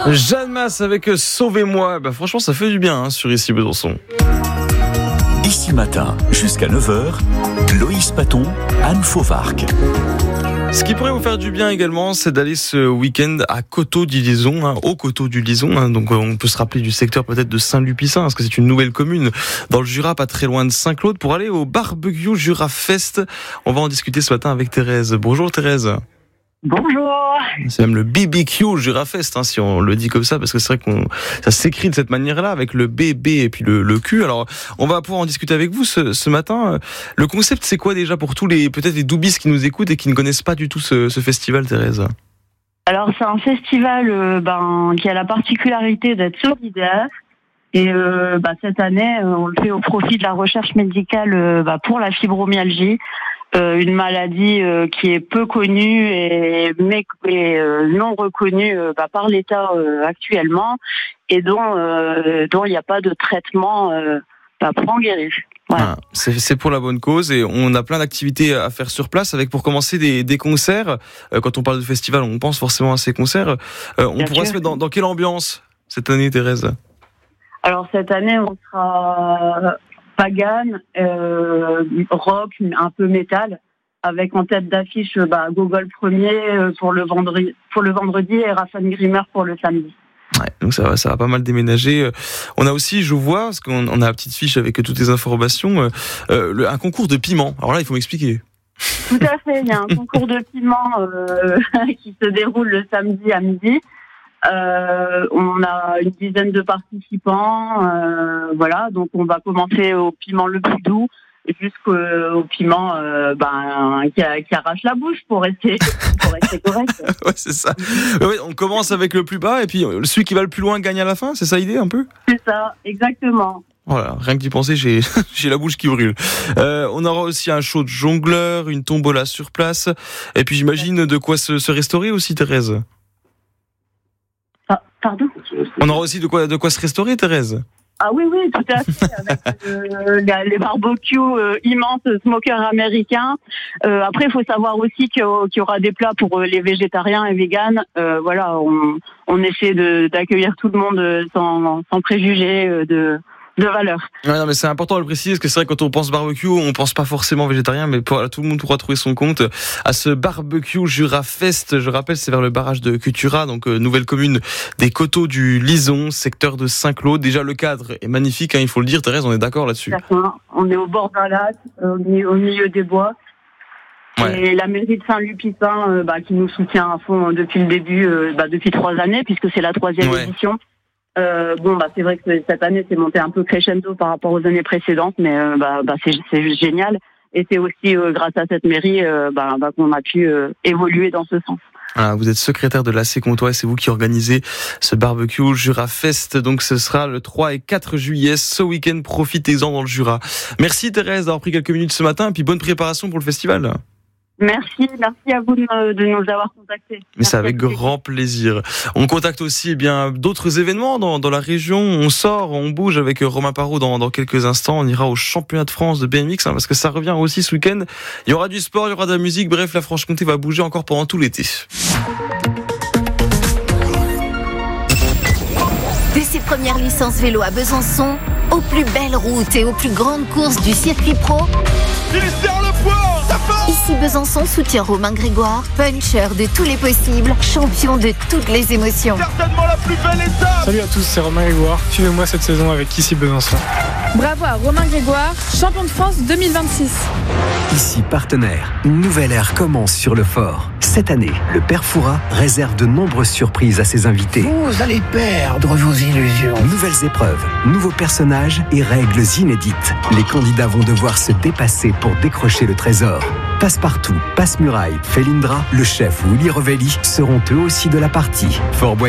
Jeanne Masse avec Sauvez-moi. Franchement, ça fait du bien sur Ici Besançon. Ici Matin, jusqu'à 9h, Loïs Paton, Anne Fauvarc. Ce qui pourrait vous faire du bien également, c'est d'aller ce week-end à Coteaux du Lison, au Coteaux du Lison. Donc on peut se rappeler du secteur peut-être de Saint-Lupicin, parce que c'est une nouvelle commune dans le Jura, pas très loin de Saint-Claude, pour aller au barbecue Jura Fest. On va en discuter ce matin avec Thérèse. Bonjour Thérèse. Bonjour. C'est même le BBQ Jura Fest, si on le dit comme ça, parce que c'est vrai que ça s'écrit de cette manière-là, avec le BB et puis le Q. Alors, on va pouvoir en discuter avec vous ce matin. Le concept, c'est quoi déjà pour tous peut-être les doubistes qui nous écoutent et qui ne connaissent pas du tout ce festival, Thérèse? Alors, c'est un festival qui a la particularité d'être solidaire. Et cette année, on le fait au profit de la recherche médicale pour la fibromyalgie. Une maladie qui est peu connue et non reconnue par l'État actuellement, et dont il n'y a pas de traitement pour en guérir. Voilà. C'est pour la bonne cause, et on a plein d'activités à faire sur place, avec pour commencer des concerts. Quand on parle de festival, on pense forcément à ces concerts. On pourra se mettre dans quelle ambiance cette année, Thérèse? Alors cette année, on sera pagan, rock, un peu métal, avec en tête d'affiche Gogol premier pour le vendredi et Raphaël Grimmer pour le samedi. Ouais, donc ça va pas mal déménager. On a aussi, je vois, parce qu'on a la petite fiche avec toutes les informations, un concours de piment. Alors là, il faut m'expliquer. Tout à fait, il y a un concours de piment qui se déroule le samedi à midi. On a une dizaine de participants, donc on va commencer au piment le plus doux jusqu'au piment qui arrache la bouche pour rester correct. Ouais, c'est ça. Ouais, on commence avec le plus bas et puis celui qui va le plus loin gagne à la fin, c'est ça l'idée un peu? C'est ça, exactement. Voilà, rien que d'y penser, j'ai la bouche qui brûle. On aura aussi un show de jongleur, une tombola sur place, et puis j'imagine de quoi se restaurer aussi, Thérèse. Pardon? On aura aussi de quoi se restaurer, Thérèse? Ah oui, tout à fait, avec les barbecues immenses, smokers américains. Après, il faut savoir aussi qu'il y aura des plats pour les végétariens et véganes. On essaie d'accueillir tout le monde sans préjugés de valeur. Ouais, non, mais c'est important de le préciser, parce que c'est vrai que quand on pense barbecue, on pense pas forcément végétarien, mais tout le monde pourra trouver son compte à ce barbecue Jura Fest. Je rappelle, c'est vers le barrage de Cutura, donc nouvelle commune des Coteaux du Lison, secteur de Saint-Claude. Déjà, le cadre est magnifique, il faut le dire, Thérèse, on est d'accord là-dessus. On est au bord d'un lac, au milieu des bois. Ouais. Et la mairie de Saint-Lupicin, qui nous soutient à fond depuis le début, depuis 3 années, puisque c'est la 3e édition. C'est vrai que cette année c'est monté un peu crescendo par rapport aux années précédentes, mais c'est génial, et c'est aussi grâce à cette mairie qu'on a pu évoluer dans ce sens. Voilà, vous êtes secrétaire de l'AC Comtois et c'est vous qui organisez ce barbecue Jura Fest. Donc ce sera le 3 et 4 juillet. Ce week-end, profitez-en dans le Jura. Merci Thérèse d'avoir pris quelques minutes ce matin, et puis bonne préparation pour le festival. Merci à vous de nous avoir contactés. Mais c'est avec grand plaisir. On contacte aussi d'autres événements dans la région. On sort, on bouge avec Romain Parot dans quelques instants. On ira au championnat de France de BMX, parce que ça revient aussi ce week-end. Il y aura du sport, il y aura de la musique. Bref, la Franche-Comté va bouger encore pendant tout l'été. De ses premières licences vélo à Besançon, aux plus belles routes et aux plus grandes courses du circuit pro, Ici Besançon soutient Romain Grégoire, puncher de tous les possibles, champion de toutes les émotions. Certainement la plus belle étape. Salut à tous, c'est Romain Grégoire. Suivez-moi cette saison avec Ici Besançon. Bravo à Romain Grégoire, champion de France 2026. Ici partenaire, une nouvelle ère commence sur le fort. Cette année, le Père Fouras réserve de nombreuses surprises à ses invités. Vous allez perdre vos illusions. Nouvelles épreuves, nouveaux personnages et règles inédites. Les candidats vont devoir se dépasser pour décrocher le trésor. Passepartout, Passe-Muraille, Felindra, le chef ou Willy Revelli seront eux aussi de la partie. Fort Boyard